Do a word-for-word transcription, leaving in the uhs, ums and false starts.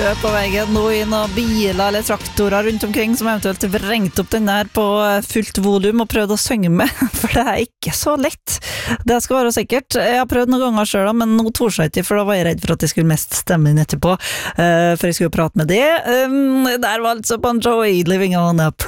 kjører på veien nå i noen biler eller traktorer rundt omkring som eventuelt vrengt opp den der på fullt volum og prøvd å synge med, for det er ikke så lett. Det skal være sikkert. Jeg har prøvd noen ganger selv, men nå tors jeg ikke, for da var jeg redd for at jeg skulle mest stemme inn etterpå, uh, for jeg skulle prate med det. Um, der var altså Bon Jovi, Living on a